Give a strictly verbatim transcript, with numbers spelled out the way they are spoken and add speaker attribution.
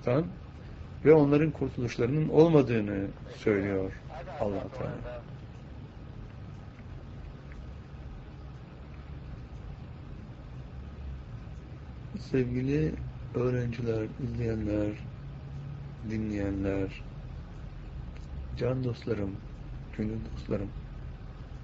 Speaker 1: olmaktan ve onların kurtuluşlarının olmadığını söylüyor Allah Teala. Sevgili öğrenciler, izleyenler, dinleyenler, can dostlarım, gönül dostlarım,